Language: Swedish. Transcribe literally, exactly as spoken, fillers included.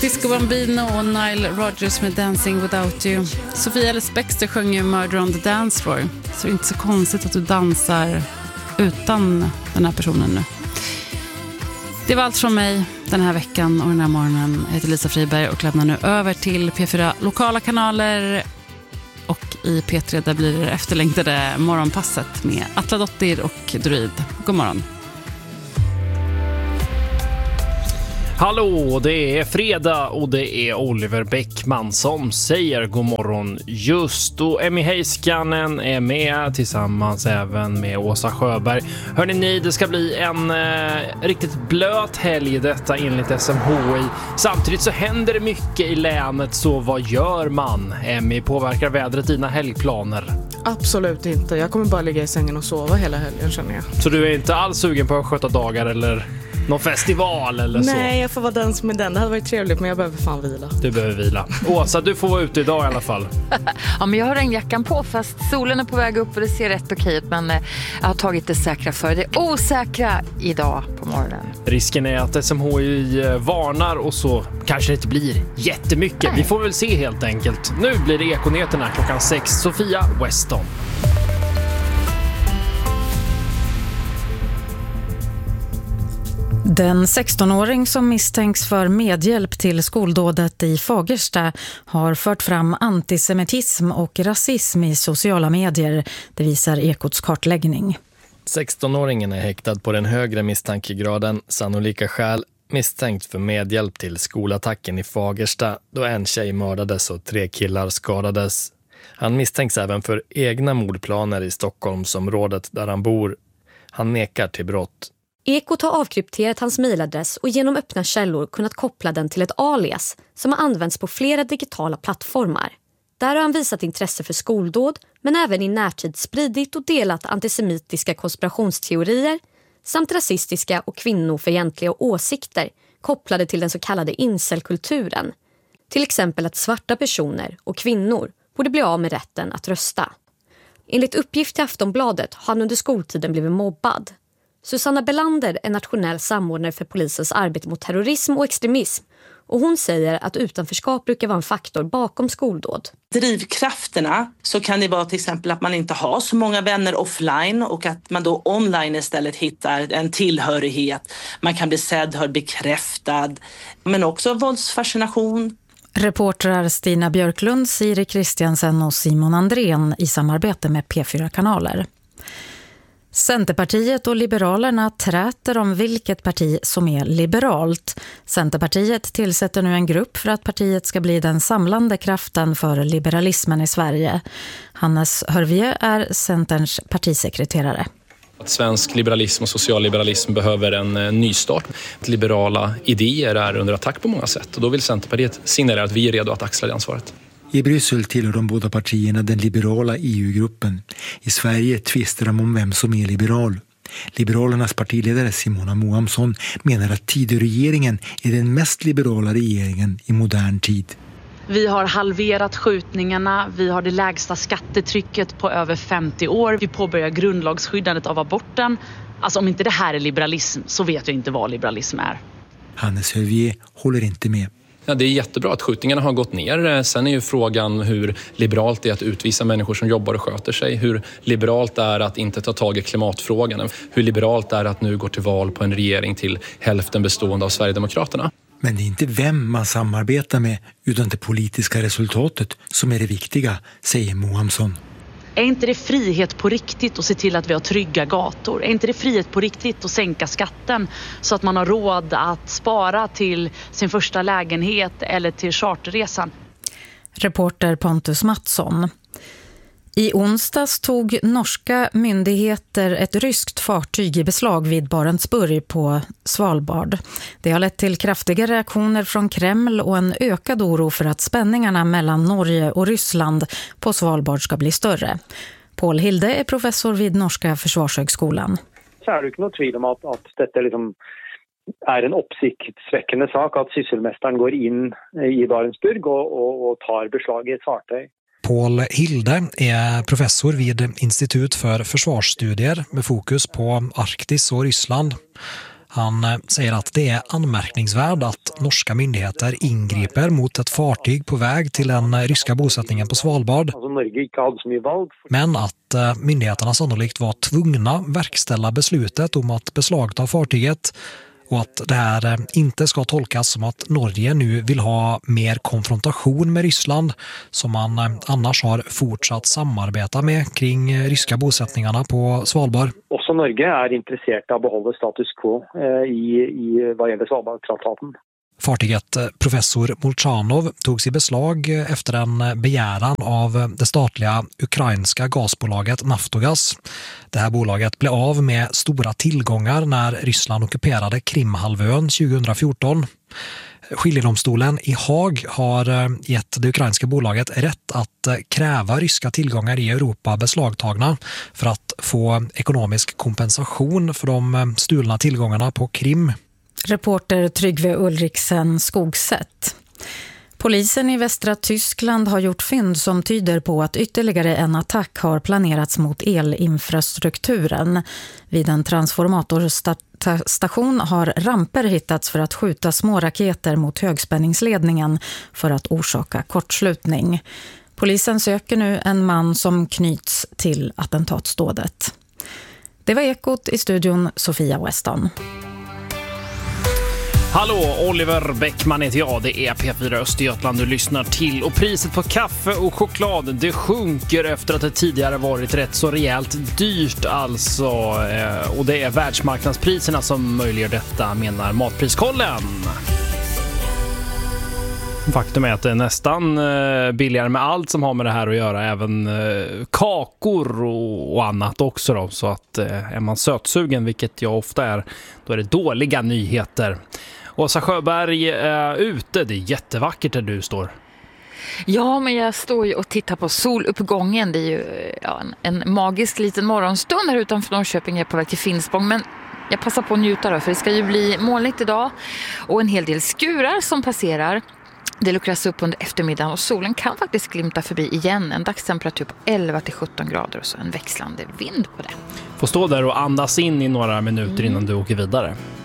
Disco Bambino och Nile Rodgers med Dancing Without You. Sofia Ellis Bextor sjöng ju Murder on the Dance Floor. Så det är inte så konstigt att du dansar utan den här personen nu. Det var allt från mig den här veckan och den här morgonen. Jag heter Lisa Friberg och lämnar nu över till P fyra lokala kanaler. Och i P tre där blir det efterlängtade morgonpasset med Atla Dottir och Druid. God morgon. Hallå, det är fredag och det är Oliver Bäckman som säger god morgon just. Och Emmy Heiskanen är med tillsammans även med Åsa Sjöberg. Hörrni ni, det ska bli en eh, riktigt blöt helg detta enligt S M H I. Samtidigt så händer det mycket i länet, så vad gör man? Emmy, påverkar vädret dina helgplaner? Absolut inte, jag kommer bara ligga i sängen och sova hela helgen, känner jag. Så du är inte alls sugen på att sköta dagar eller någon festival eller så? Nej, jag får vara den som är den. Det hade varit trevligt, men jag behöver fan vila. Du behöver vila. Åsa, du får vara ute idag i alla fall. Ja, men jag har regnjackan på fast solen är på väg upp och det ser rätt okej ut. Men jag har tagit det säkra för det osäkra idag på morgonen. Risken är att S M H I varnar och så kanske det inte blir jättemycket. Nej. Vi får väl se helt enkelt. Nu blir det Ekonyheterna klockan sex. Sofia Weston. Den sextonåring som misstänks för medhjälp till skoldådet i Fagersta har fört fram antisemitism och rasism i sociala medier. Det visar Ekots kartläggning. sextonåringen är häktad på den högre misstankegraden, sannolika skäl, misstänkt för medhjälp till skolattacken i Fagersta då en tjej mördades och tre killar skadades. Han misstänks även för egna mordplaner i Stockholmsområdet där han bor. Han nekar till brott. Ekot har avkrypterat hans mejladress och genom öppna källor kunnat koppla den till ett alias som har använts på flera digitala plattformar. Där har han visat intresse för skoldåd, men även i närtid spridit och delat antisemitiska konspirationsteorier samt rasistiska och kvinnofientliga åsikter kopplade till den så kallade incelkulturen. Till exempel att svarta personer och kvinnor borde bli av med rätten att rösta. Enligt uppgift till Aftonbladet har han under skoltiden blivit mobbad. Susanna Belander är nationell samordnare för polisens arbete mot terrorism och extremism. Och hon säger att utanförskap brukar vara en faktor bakom skoldåd. Drivkrafterna så kan det vara till exempel att man inte har så många vänner offline och att man då online istället hittar en tillhörighet. Man kan bli sedd, hörd, bekräftad, men också våldsfascination. Reportrar Stina Björklund, Siri Kristiansen och Simon Andrén i samarbete med P fyra-kanaler. Centerpartiet och Liberalerna träter om vilket parti som är liberalt. Centerpartiet tillsätter nu en grupp för att partiet ska bli den samlande kraften för liberalismen i Sverige. Hannes Hörvie är Centerns partisekreterare. Att svensk liberalism och socialliberalism behöver en nystart. Liberala idéer är under attack på många sätt och då vill Centerpartiet signalera att vi är redo att axla det ansvaret. I Bryssel tillhör de båda partierna den liberala E U-gruppen. I Sverige tvistar de om vem som är liberal. Liberalernas partiledare Simona Moamsson menar att Tidöregeringen är den mest liberala regeringen i modern tid. Vi har halverat skjutningarna, vi har det lägsta skattetrycket på över femtio år. Vi påbörjar grundlagsskyddandet av aborten. Alltså om inte det här är liberalism så vet jag inte vad liberalism är. Hannes Hörvie håller inte med. Ja, det är jättebra att skjutningarna har gått ner. Sen är ju frågan hur liberalt det är att utvisa människor som jobbar och sköter sig. Hur liberalt det är att inte ta tag i klimatfrågan. Hur liberalt det är att nu gå till val på en regering till hälften bestående av Sverigedemokraterna. Men det är inte vem man samarbetar med utan det politiska resultatet som är det viktiga, säger Mohamsson. Är inte det frihet på riktigt att se till att vi har trygga gator? Är inte det frihet på riktigt att sänka skatten så att man har råd att spara till sin första lägenhet eller till charterresan? Reporter Pontus Mattsson. I onsdags tog norska myndigheter ett ryskt fartyg i beslag vid Barentsburg på Svalbard. Det har lett till kraftiga reaktioner från Kreml och en ökad oro för att spänningarna mellan Norge och Ryssland på Svalbard ska bli större. Paul Hilde är professor vid Norska försvarshögskolan. Så är det inte något tvivel om att, att detta liksom är en uppsiktsväckande sak att sysselmästaren går in i Barentsburg och, och, och tar beslag i ett fartyg. Paul Hilde är professor vid Institut för försvarsstudier med fokus på Arktis och Ryssland. Han säger att det är anmärkningsvärt att norska myndigheter ingriper mot ett fartyg på väg till den ryska bosättningen på Svalbard. Men att myndigheterna sannolikt var tvungna verkställa beslutet om att beslagta fartyget och att det här inte ska tolkas som att Norge nu vill ha mer konfrontation med Ryssland som man annars har fortsatt samarbeta med kring ryska bosättningarna på Svalbard. Också Norge är intresserat av att behålla status quo i, i vad gäller Svalbardtraktaten. Fartyget Professor Molchanov togs i beslag efter en begäran av det statliga ukrainska gasbolaget Naftogaz. Det här bolaget blev av med stora tillgångar när Ryssland ockuperade Krimhalvön tjugo fjorton. Skiljedomstolen i Haag har gett det ukrainska bolaget rätt att kräva ryska tillgångar i Europa beslagtagna för att få ekonomisk kompensation för de stulna tillgångarna på Krim. Reporter Tryggve Ulriksen Skogsätt. Polisen i västra Tyskland har gjort fynd som tyder på att ytterligare en attack har planerats mot elinfrastrukturen. Vid en transformatorstation har ramper hittats för att skjuta små raketer mot högspänningsledningen för att orsaka kortslutning. Polisen söker nu en man som knyts till attentatsdådet. Det var Ekot, i studion Sofia Weston. Hallå, Oliver Bäckman heter jag. Det är P fyra Östergötland du lyssnar till. Och priset på kaffe och choklad, det sjunker efter att det tidigare varit rätt så rejält dyrt alltså. Och det är världsmarknadspriserna som möjliggör detta, menar Matpriskollen. Faktum är att det är nästan billigare med allt som har med det här att göra. Även kakor och annat också då. Så att är man sötsugen, vilket jag ofta är, då är det dåliga nyheter. Åsa Sjöberg är ute. Det är jättevackert där du står. Ja, men jag står ju och tittar på soluppgången. Det är ju ja, en, en magisk liten morgonstund här utanför Norrköping. Jag är på väg till Finspång, men jag passar på att njuta då, för det ska ju bli molnigt idag. Och en hel del skurar som passerar. Det luckras upp under eftermiddagen och solen kan faktiskt glimta förbi igen. En dagstemperatur på elva till sjutton grader och så en växlande vind på det. Får stå där och andas in i några minuter innan du åker vidare.